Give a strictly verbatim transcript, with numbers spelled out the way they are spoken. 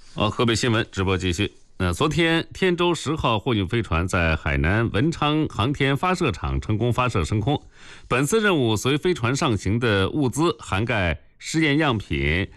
哦，河北新闻直播继续。那昨天，天舟十号货运飞船在海南文昌航天发射场成功发射升空。本次任务随飞船上行的物资涵盖试验样品、